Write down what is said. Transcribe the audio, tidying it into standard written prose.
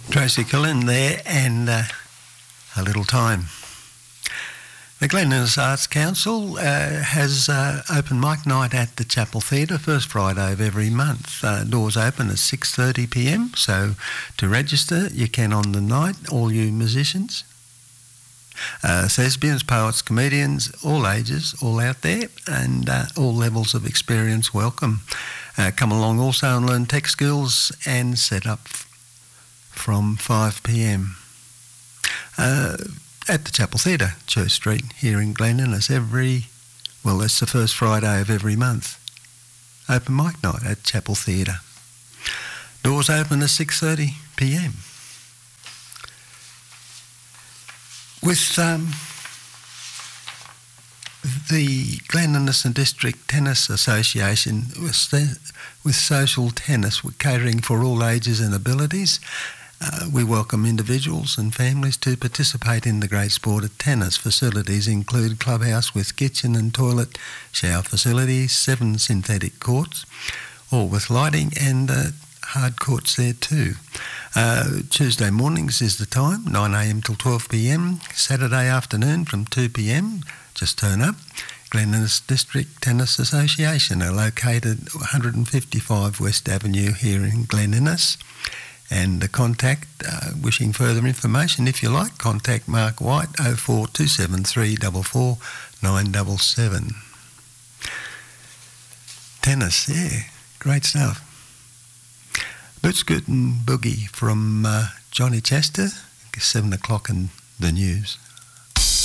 Tracy Cullen there, and a little time. The Glen Innes Arts Council has open mic night at the Chapel Theatre, first Friday of every month. Doors open at 6:30pm, so to register you can on the night, all you musicians. Thespians, poets, comedians, all ages, all out there, and all levels of experience welcome. Come along also and learn tech skills and set up from 5pm. At the Chapel Theatre, Church Street, here in Glen Innes, it's the first Friday of every month. Open mic night at Chapel Theatre. Doors open at 6:30pm. With the Glen Innes and District Tennis Association, with social tennis, we're catering for all ages and abilities. We welcome individuals and families to participate in the great sport of tennis. Facilities include clubhouse with kitchen and toilet, shower facilities, 7 synthetic courts, all with lighting, and hard courts there too. Tuesday mornings is the time, 9am till 12pm. Saturday afternoon from 2pm, just turn up. Glen Innes District Tennis Association are located 155 West Avenue here in Glen Innes. And the contact, wishing further information, if you like, contact Mark White, 04273 977. Tennis, yeah, great stuff. Boot Scoot and Boogie from Johnny Chester, 7 o'clock in the news.